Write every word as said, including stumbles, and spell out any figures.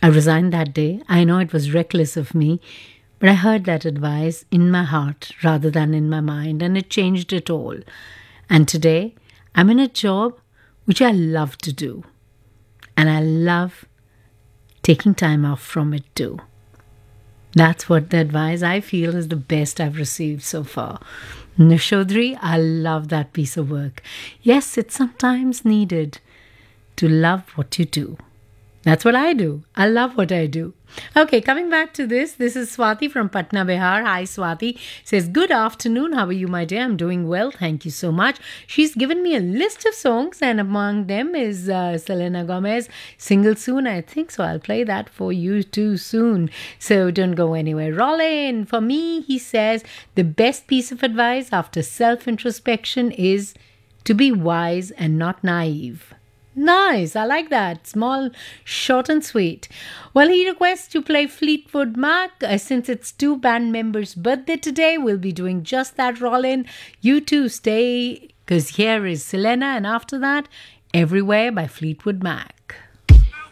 I resigned that day. I know it was reckless of me, but I heard that advice in my heart rather than in my mind, and it changed it all. And today, I'm in a job which I love to do, and I love taking time off from it too. That's what the advice I feel is the best I've received so far. Nishodri, I love that piece of work. Yes, it's sometimes needed to love what you do. That's what I do. I love what I do. Okay, coming back to this, this is Swati from Patna, Bihar. Hi, Swati. Says, good afternoon. How are you, my dear? I'm doing well. Thank you so much. She's given me a list of songs, and among them is uh, Selena Gomez, Single Soon, I think. So I'll play that for you too soon. So don't go anywhere. Rollin, for me, he says, the best piece of advice after self-introspection is to be wise and not naive. Nice, I like that. Small, short and sweet. Well, he requests to play Fleetwood Mac. Uh, since it's two band members' birthday today, we'll be doing just that, Rollin. You two stay, because here is Selena, and after that, Everywhere by Fleetwood Mac.